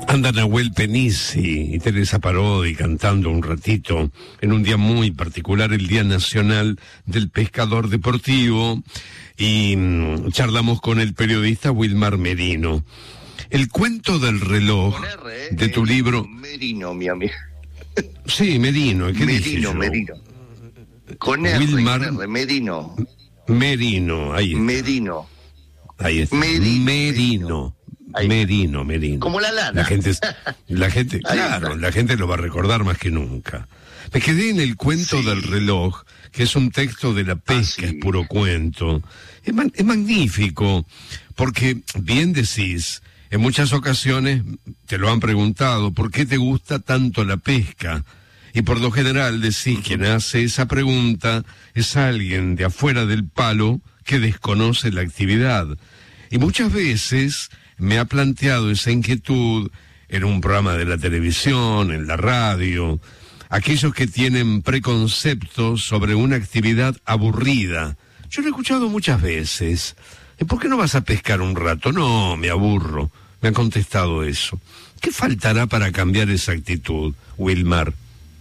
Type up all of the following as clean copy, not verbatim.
Anda Nahuel Penisi y Teresa Parodi cantando un ratito en un día muy particular, el Día Nacional del Pescador Deportivo, y charlamos con el periodista Wilmar Merino. El cuento del reloj de tu libro... Merino, mi amigo. Sí, Merino. ¿Qué dije yo? Merino. Con R, Wilmar Merino. Merino, ahí está. Merino. Ahí está. Merino. Merino. Como la lana. La gente, claro, la gente lo va a recordar más que nunca. Me quedé en el cuento del reloj, que es un texto de la pesca, es puro cuento. Es magnífico, porque bien decís, en muchas ocasiones te lo han preguntado, ¿por qué te gusta tanto la pesca? Y por lo general decís, quien hace esa pregunta es alguien de afuera del palo que desconoce la actividad. Y muchas veces me ha planteado esa inquietud en un programa de la televisión, en la radio, aquellos que tienen preconceptos sobre una actividad aburrida. Yo lo he escuchado muchas veces. ¿Por qué no vas a pescar un rato? No, me aburro. Me han contestado eso. ¿Qué faltará para cambiar esa actitud, Wilmar?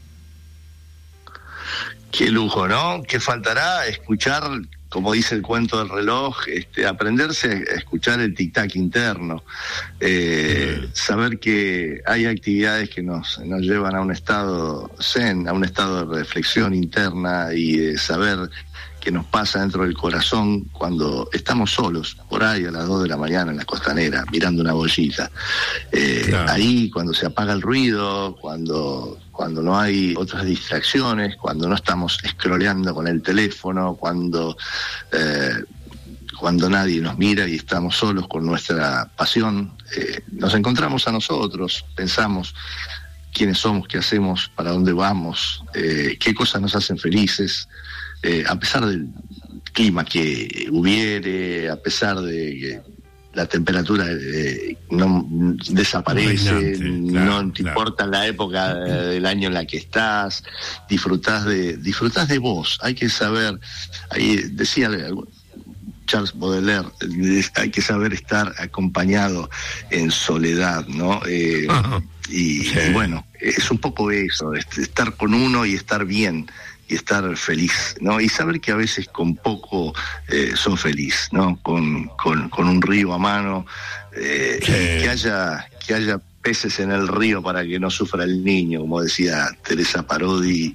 Qué lujo, ¿no? ¿Qué faltará? Escuchar, como dice el cuento del reloj, aprenderse a escuchar el tic-tac interno, saber que hay actividades que nos llevan a un estado zen, a un estado de reflexión interna y saber qué nos pasa dentro del corazón cuando estamos solos, por ahí a las 2 de la mañana en la costanera, mirando una bollita. Claro. Ahí, cuando se apaga el ruido, cuando no hay otras distracciones, cuando no estamos scrolleando con el teléfono, cuando nadie nos mira y estamos solos con nuestra pasión, nos encontramos a nosotros, pensamos quiénes somos, qué hacemos, para dónde vamos, qué cosas nos hacen felices, a pesar del clima que hubiere, a pesar de que la temperatura no desaparece, claro, no te importa la época del año en la que estás, disfrutás de vos. Hay que saber, ahí decía Charles Baudelaire, hay que saber estar acompañado en soledad, ¿no? Y bueno, es un poco eso, estar con uno y estar bien y estar feliz, ¿no? Y saber que a veces con poco sos feliz, ¿no? Con un río a mano, que haya peces en el río para que no sufra el niño, como decía Teresa Parodi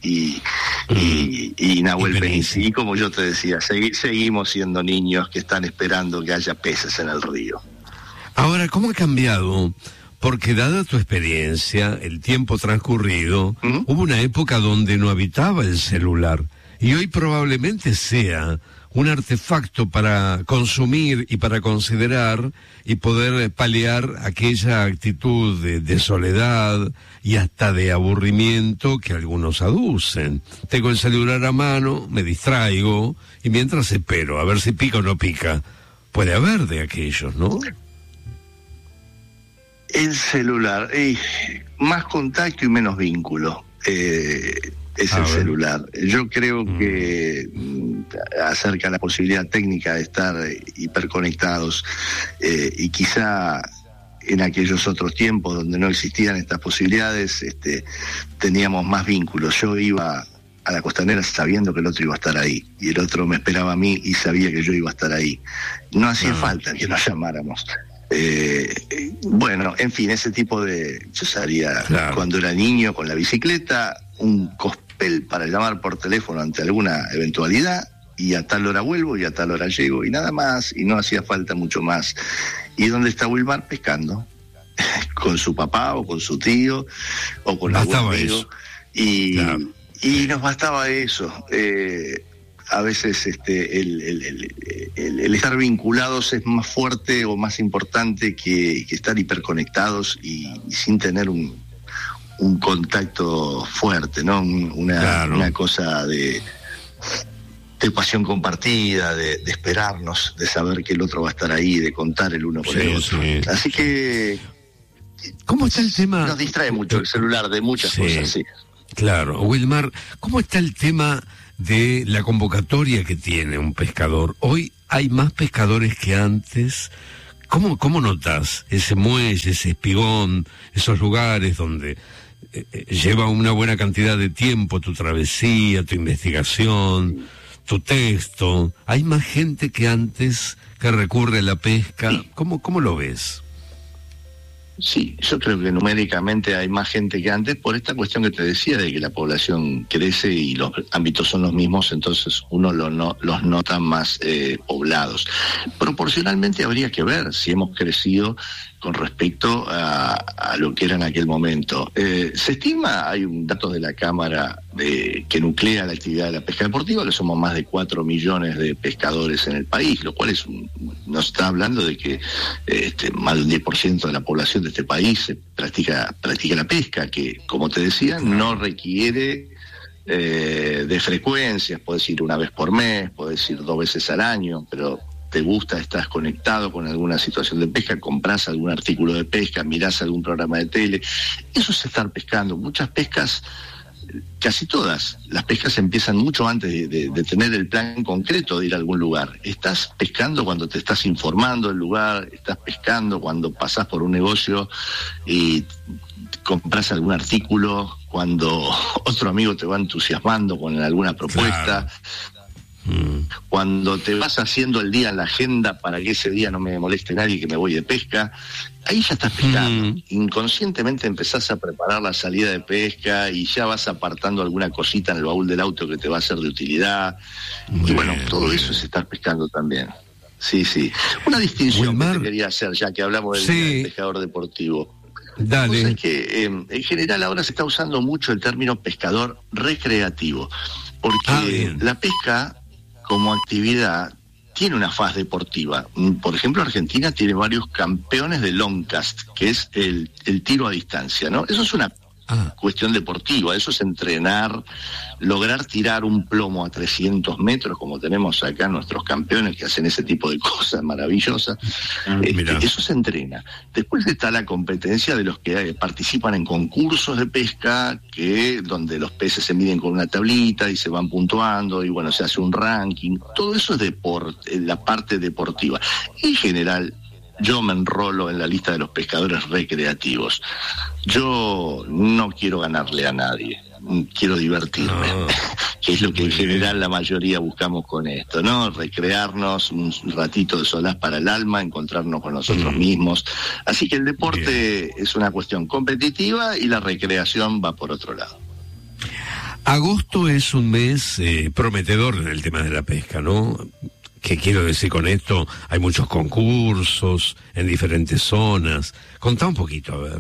y Nahuel Penisi. Y como yo te decía, seguimos siendo niños que están esperando que haya peces en el río. Ahora, ¿cómo ha cambiado? Porque dada tu experiencia, el tiempo transcurrido, hubo una época donde no habitaba el celular, y hoy probablemente sea un artefacto para consumir y para considerar y poder paliar aquella actitud de soledad y hasta de aburrimiento que algunos aducen. Tengo el celular a mano, me distraigo, y mientras espero a ver si pica o no pica. Puede haber de aquellos, ¿no? El celular, más contacto y menos vínculo, es el celular. Yo creo que acerca la posibilidad técnica de estar hiperconectados, y quizá en aquellos otros tiempos donde no existían estas posibilidades, teníamos más vínculos. Yo iba a la costanera sabiendo que el otro iba a estar ahí, y el otro me esperaba a mí y sabía que yo iba a estar ahí. No hacía falta que nos llamáramos. Bueno, en fin, ese tipo de... Yo salía cuando era niño con la bicicleta, un cospel para llamar por teléfono ante alguna eventualidad, y a tal hora vuelvo y a tal hora llego, y nada más, y no hacía falta mucho más. ¿Y dónde está Wilmar? Pescando con su papá o con su tío o con algún amigo, y nos bastaba eso. A veces el estar vinculados es más fuerte o más importante que estar hiperconectados y sin tener un contacto fuerte, ¿no? Una cosa de pasión compartida, de esperarnos, de saber que el otro va a estar ahí, de contar el uno con el otro. Así que... ¿Cómo está el tema? Nos distrae mucho el celular de muchas cosas, sí. Claro. Wilmar, ¿cómo está el tema de la convocatoria que tiene un pescador? Hoy hay más pescadores que antes. ¿Cómo notas ese muelle, ese espigón, esos lugares donde lleva una buena cantidad de tiempo tu travesía, tu investigación, tu texto? ¿Hay más gente que antes que recurre a la pesca? Sí. ¿Cómo lo ves? Sí, yo creo que numéricamente hay más gente que antes por esta cuestión que te decía de que la población crece y los ámbitos son los mismos, entonces uno los nota más poblados. Proporcionalmente habría que ver si hemos crecido con respecto a lo que era en aquel momento. Se estima, hay un dato de la Cámara que nuclea la actividad de la pesca deportiva, que somos más de 4 millones de pescadores en el país, lo cual nos está hablando de que más del 10% de la población de este país practica la pesca, que, como te decía, no requiere de frecuencias. Podés ir una vez por mes, podés ir 2 veces al año, pero te gusta, estás conectado con alguna situación de pesca, comprás algún artículo de pesca, mirás algún programa de tele. Eso es estar pescando. Muchas pescas, casi todas, las pescas empiezan mucho antes de tener el plan concreto de ir a algún lugar. Estás pescando cuando te estás informando del lugar, estás pescando cuando pasás por un negocio y compras algún artículo, cuando otro amigo te va entusiasmando con alguna propuesta. Claro. Cuando te vas haciendo el día en la agenda para que ese día no me moleste nadie que me voy de pesca, ahí ya estás pescando. Inconscientemente empezás a preparar la salida de pesca y ya vas apartando alguna cosita en el baúl del auto que te va a ser de utilidad. Y bueno, todo eso es estar pescando también. Sí. Una distinción que te quería hacer, ya que hablamos del pescador deportivo. Dale. Es que en general ahora se está usando mucho el término pescador recreativo, porque la pesca como actividad tiene una faz deportiva. Por ejemplo, Argentina tiene varios campeones de long cast, que es el tiro a distancia, ¿no? Eso es una cuestión deportiva, eso es entrenar, lograr tirar un plomo a 300 metros, como tenemos acá nuestros campeones que hacen ese tipo de cosas maravillosas. Eso se entrena. Después está la competencia de los que participan en concursos de pesca, donde los peces se miden con una tablita y se van puntuando, y bueno, se hace un ranking. Todo eso es deporte, la parte deportiva. En general, yo me enrolo en la lista de los pescadores recreativos. Yo no quiero ganarle a nadie, quiero divertirme, que es lo que en general la mayoría buscamos con esto, ¿no? Recrearnos, un ratito de solaz para el alma, encontrarnos con nosotros mismos. Así que el deporte es una cuestión competitiva y la recreación va por otro lado. Agosto es un mes prometedor en el tema de la pesca, ¿no? ¿Qué quiero decir con esto? Hay muchos concursos en diferentes zonas. Contá un poquito, a ver.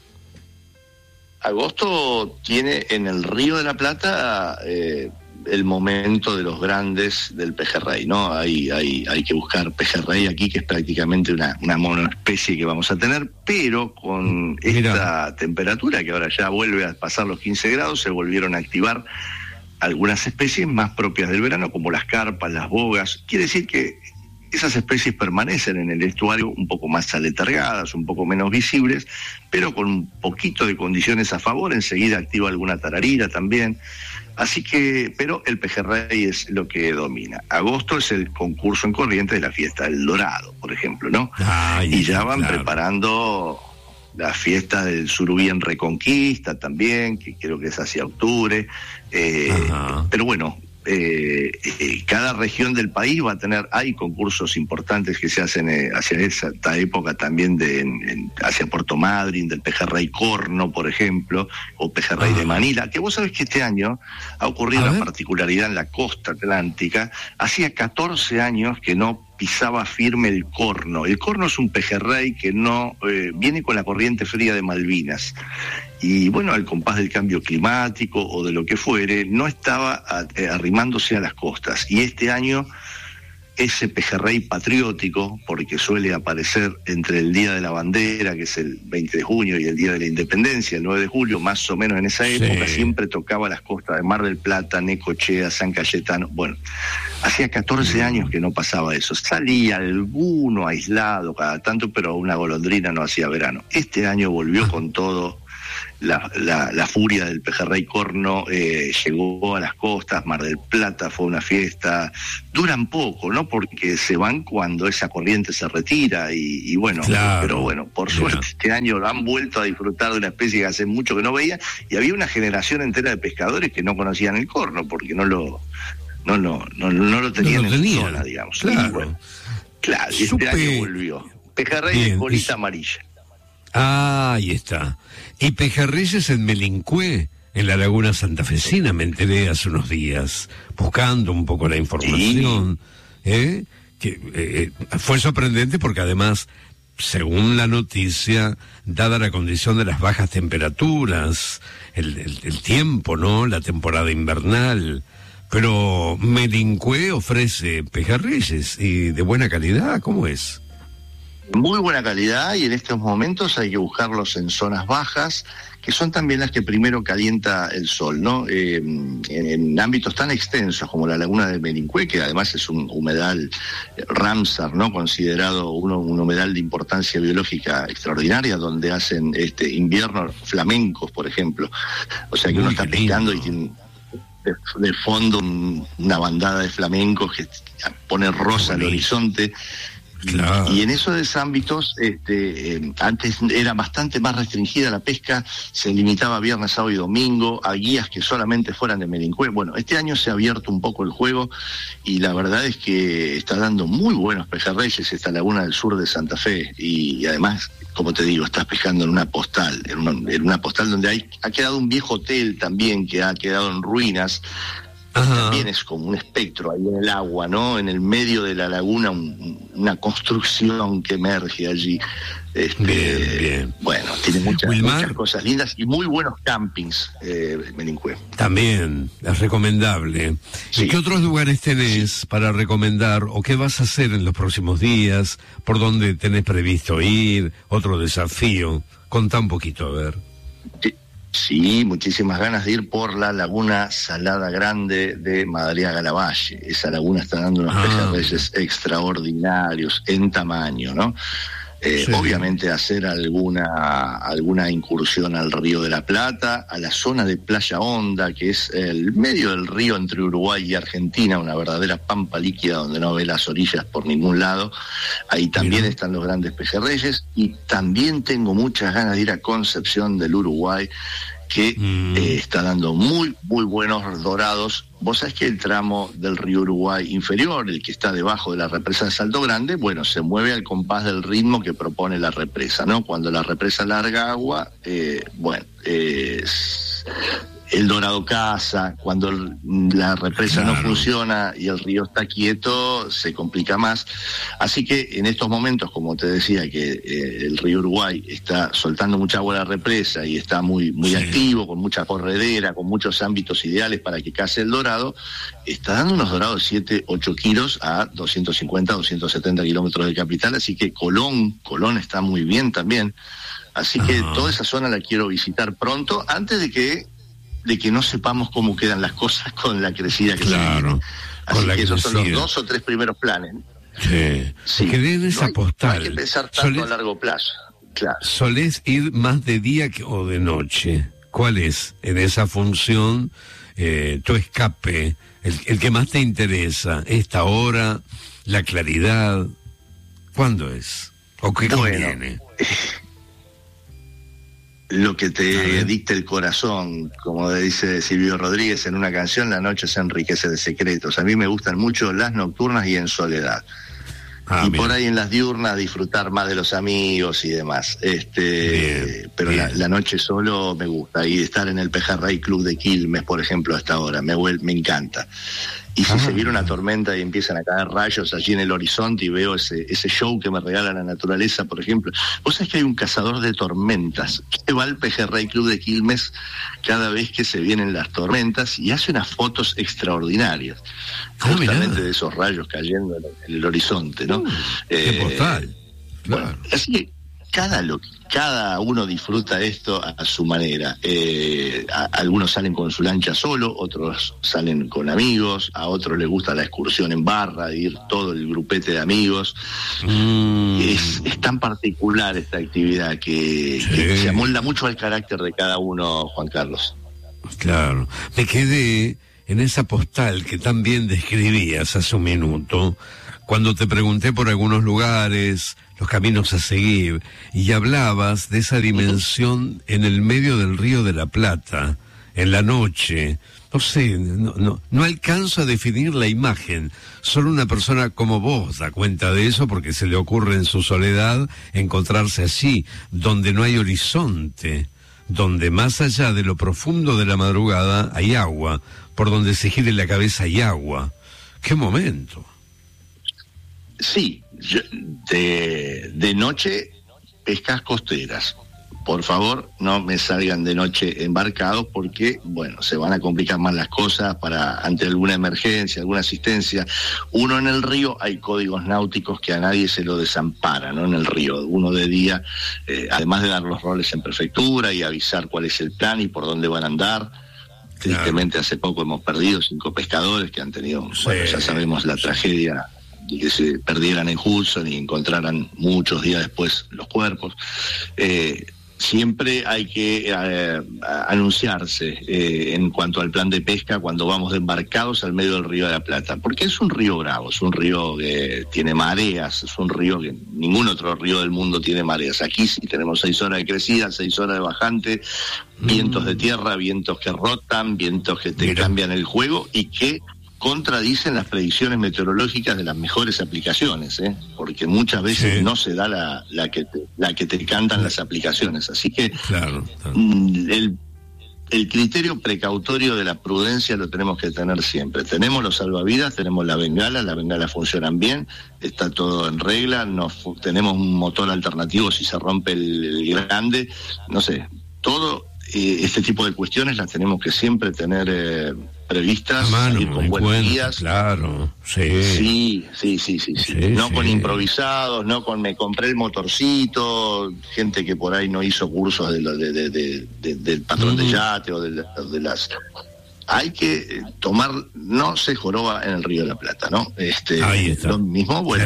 Agosto tiene en el Río de la Plata el momento de los grandes del pejerrey, ¿no? Hay que buscar pejerrey aquí, que es prácticamente una monoespecie que vamos a tener, pero con esta temperatura que ahora ya vuelve a pasar los 15 grados, se volvieron a activar algunas especies más propias del verano, como las carpas, las bogas. Quiere decir que esas especies permanecen en el estuario un poco más aletargadas, un poco menos visibles, pero con un poquito de condiciones a favor. Enseguida activa alguna tararira también. Así que, pero el pejerrey es lo que domina. Agosto es el concurso en Corrientes de la fiesta del Dorado, por ejemplo, ¿no? Y ya van preparando la fiesta del Surubí en Reconquista también, que creo que es hacia octubre. Pero bueno, cada región del país va a tener, hay concursos importantes que se hacen hacia esta época también hacia Puerto Madryn, del pejerrey corno, por ejemplo, o pejerrey de Manila, que vos sabés que este año ha ocurrido una particularidad en la costa atlántica. Hacía 14 años que no pisaba firme el corno. El corno es un pejerrey que no viene con la corriente fría de Malvinas. Y bueno, al compás del cambio climático o de lo que fuere, no estaba arrimándose a las costas. Y este año, ese pejerrey patriótico, porque suele aparecer entre el Día de la Bandera, que es el 20 de junio, y el Día de la Independencia, el 9 de julio, más o menos en esa época, siempre tocaba las costas de Mar del Plata, Necochea, San Cayetano. Bueno, hacía 14 años que no pasaba eso. Salía alguno aislado cada tanto, pero una golondrina no hacía verano. Este año volvió con todo la furia del pejerrey corno llegó a las costas. Mar del Plata fue una fiesta. Duran poco, ¿no? Porque se van cuando esa corriente se retira y bueno, claro, pero bueno, por suerte este año lo han vuelto a disfrutar de una especie que hace mucho que no veía, y había una generación entera de pescadores que no conocían el corno porque no lo tenían en su zona, digamos. Claro. Y bueno, claro, este año volvió. Pejerrey de colita amarilla. Ah, ahí está. Y pejerreyes en Melincue, en la laguna santafesina, me enteré hace unos días, buscando un poco la información. Sí. Que fue sorprendente porque además, según la noticia, dada la condición de las bajas temperaturas, el tiempo, ¿no? La temporada invernal. Pero Melincue ofrece pejerreyes y de buena calidad, ¿cómo es? Muy buena calidad, y en estos momentos hay que buscarlos en zonas bajas, que son también las que primero calienta el sol, ¿no? En ámbitos tan extensos como la laguna de Melincue, que además es un humedal Ramsar, ¿no? Considerado un humedal de importancia biológica extraordinaria, donde hacen inviernos flamencos, por ejemplo. O sea que uno está pescando y tiene de fondo una bandada de flamencos que pone rosa al horizonte. Claro. Y en esos ámbitos, antes era bastante más restringida la pesca, se limitaba viernes, sábado y domingo, a guías que solamente fueran de Melincue. Bueno, este año se ha abierto un poco el juego y la verdad es que está dando muy buenos pejerreyes esta laguna del sur de Santa Fe, y además, como te digo, estás pescando en una postal, en una postal donde ha quedado un viejo hotel también que ha quedado en ruinas. Ajá. También es como un espectro ahí en el agua, ¿no? En el medio de la laguna, una construcción que emerge allí. Bien. Bueno, tiene muchas cosas lindas y muy buenos campings, Melincue. También es recomendable. Sí. ¿Y qué otros lugares tenés para recomendar, o qué vas a hacer en los próximos días? ¿Por dónde tenés previsto ir? ¿Otro desafío? Contá un poquito, a ver. Sí, muchísimas ganas de ir por la laguna Salada Grande de Madariaga Lavalle. Esa laguna está dando unos pejerreyes extraordinarios en tamaño, ¿no? Sí. Obviamente hacer alguna incursión al Río de la Plata, a la zona de Playa Honda, que es el medio del río entre Uruguay y Argentina, una verdadera pampa líquida donde no ve las orillas por ningún lado. Ahí también están los grandes pejerreyes, y también tengo muchas ganas de ir a Concepción del Uruguay, que está dando muy, muy buenos dorados. Vos sabés que el tramo del río Uruguay inferior, el que está debajo de la represa de Salto Grande, bueno, se mueve al compás del ritmo que propone la represa, ¿no? Cuando la represa larga agua, el dorado caza. Cuando la represa no funciona y el río está quieto, se complica más. Así que en estos momentos, como te decía, que el río Uruguay está soltando mucha agua a la represa y está muy activo, con mucha corredera, con muchos ámbitos ideales para que case el dorado, está dando unos dorados de 7, 8 kilos a 250, 270 kilómetros de capital. Así que Colón está muy bien también. Así que toda esa zona la quiero visitar pronto, antes de que no sepamos cómo quedan las cosas con la crecida que se viene. Así que esos son los 2 o 3 primeros planes. Sí. Quedé en esa postal. No hay que pensar tanto a largo plazo. Claro. ¿Solés ir más de día o de noche? ¿Cuál es, en esa función, tu escape, el que más te interesa? ¿Esta hora? ¿La claridad? ¿Cuándo es? ¿O qué conviene? Lo que te dicta el corazón, como dice Silvio Rodríguez en una canción, la noche se enriquece de secretos. A mí me gustan mucho las nocturnas y en soledad. Por ahí en las diurnas disfrutar más de los amigos y demás. Pero la noche solo me gusta. Y estar en el Pejerrey Club de Quilmes, por ejemplo, hasta ahora, me encanta. Y si se viene una tormenta y empiezan a caer rayos allí en el horizonte y veo ese show que me regala la naturaleza, por ejemplo. Vos sabés que hay un cazador de tormentas que va al Pejerrey Club de Quilmes cada vez que se vienen las tormentas y hace unas fotos extraordinarias, justamente de esos rayos cayendo en el horizonte, ¿no? Qué postal. Bueno, así que cada uno disfruta esto a su manera. Algunos salen con su lancha solo, otros salen con amigos, a otros les gusta la excursión en barra, ir todo el grupete de amigos. Es tan particular esta actividad que se amolda mucho al carácter de cada uno, Juan Carlos. Claro, me quedé en esa postal que tan bien describías hace un minuto, cuando te pregunté por algunos lugares, los caminos a seguir, y hablabas de esa dimensión en el medio del Río de la Plata, en la noche. No sé, no alcanzo a definir la imagen. Solo una persona como vos da cuenta de eso, porque se le ocurre en su soledad encontrarse allí, donde no hay horizonte, donde más allá de lo profundo de la madrugada hay agua, por donde se gire la cabeza hay agua. ¡Qué momento! Sí, de noche, pescas costeras. Por favor, no me salgan de noche embarcados porque, bueno, se van a complicar más las cosas ante alguna emergencia, alguna asistencia. Uno en el río, hay códigos náuticos que a nadie se lo desampara, ¿no? En el río, uno de día, además de dar los roles en prefectura y avisar cuál es el plan y por dónde van a andar. Tristemente, hace poco hemos perdido 5 pescadores que han tenido, bueno, ya sabemos la tragedia, y que se perdieran en Hudson y encontraran muchos días después los cuerpos. Siempre hay que anunciarse en cuanto al plan de pesca cuando vamos embarcados al medio del Río de la Plata, porque es un río bravo, es un río que tiene mareas, es un río que ningún otro río del mundo tiene mareas. Aquí sí tenemos 6 horas de crecida, 6 horas de bajante, vientos de tierra, vientos que rotan, vientos que te cambian el juego y que contradicen las predicciones meteorológicas de las mejores aplicaciones, porque muchas veces no se da la que te cantan las aplicaciones. Así que el criterio precautorio de la prudencia lo tenemos que tener siempre. Tenemos los salvavidas, tenemos las bengalas funcionan bien, está todo en regla, tenemos un motor alternativo si se rompe el grande, no sé, todo este tipo de cuestiones las tenemos que siempre tener previstas, salir con buenos días. Claro, sí. No con improvisados, no con me compré el motorcito, gente que por ahí no hizo cursos del patrón de yate o de las... Hay que tomar, no se joroba en el Río de la Plata, ¿no? Ahí está. Lo mismo, bueno,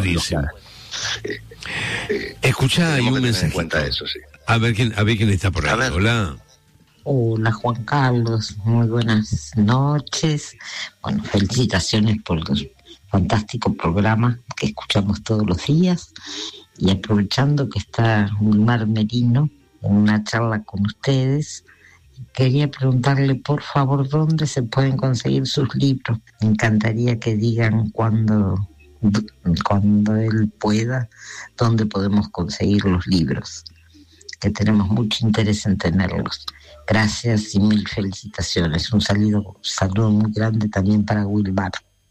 escuchá, hay un mensaje. Eso, sí. A ver quién está por ahí. Hola. Hola Juan Carlos, muy buenas noches. Bueno, felicitaciones por el fantástico programa que escuchamos todos los días. Y aprovechando que está Wilmar Merino en una charla con ustedes, quería preguntarle por favor dónde se pueden conseguir sus libros. Me encantaría que digan cuando él pueda, dónde podemos conseguir los libros, que tenemos mucho interés en tenerlos. Gracias y mil felicitaciones. Un saludo muy grande también para Wilmar.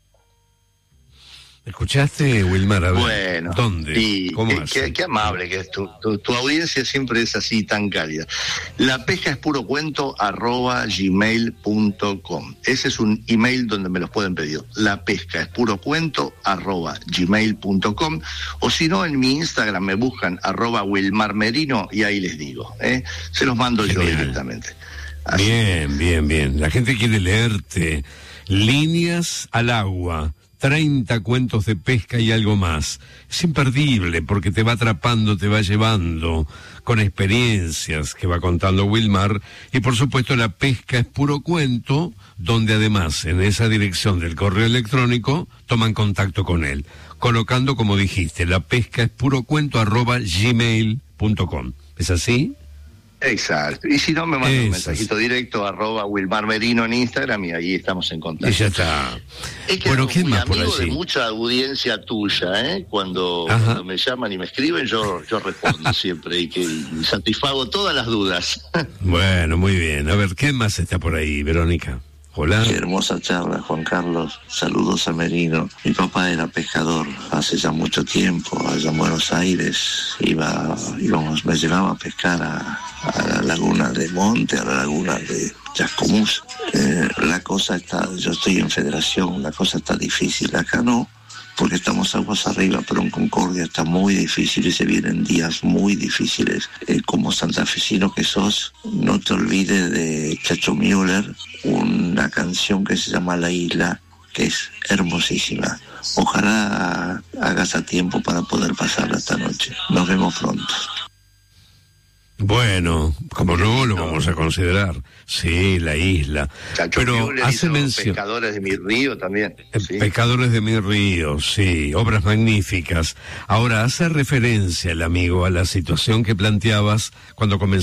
¿Escuchaste, Wilmar? A ver, bueno, ¿dónde? Sí, ¿Cómo qué amable que es tu audiencia, siempre es así tan cálida. La pesca es puro cuento @gmail.com. Ese es un email donde me los pueden pedir. La pesca es puro cuento @gmail.com, o si no, en mi Instagram me buscan @wilmarmerino y ahí les digo, se los mando yo directamente. Así. Bien. La gente quiere leerte. Líneas al agua. 30 cuentos de pesca y algo más. Es imperdible porque te va atrapando, te va llevando con experiencias que va contando Wilmar. Y por supuesto la pesca es puro cuento, donde además en esa dirección del correo electrónico toman contacto con él, colocando, como dijiste, la pesca es puro cuento @gmail.com. ¿Es así? Exacto. Y si no, me manda un mensajito directo @Wilmar Merino en Instagram y ahí estamos en contacto. Y ya está. Es que bueno, ¿quién más por allí? De mucha audiencia tuya, cuando me llaman y me escriben, yo respondo siempre y satisfago todas las dudas. Bueno, muy bien. A ver, ¿quién más está por ahí, Verónica? Hola. Qué hermosa charla, Juan Carlos. Saludos a Merino. Mi papá era pescador hace ya mucho tiempo, allá en Buenos Aires. Me llevaba a pescar a la laguna de Monte, a la laguna de Chascomús. La cosa está, yo estoy en Federación, la cosa está difícil. Acá no, porque estamos aguas arriba, pero en Concordia está muy difícil y se vienen días muy difíciles. Como santafesino que sos, no te olvides de Chacho Müller, una canción que se llama La Isla, que es hermosísima. Ojalá hagas a tiempo para poder pasarla esta noche. Nos vemos pronto. Bueno, como no, lo vamos a considerar. Sí, La Isla. Chacho pero Müller hace hizo mención. Pescadores de mi río también. Sí. Pescadores de mi río, sí, obras magníficas. Ahora, hace referencia el amigo a la situación que planteabas cuando comenzó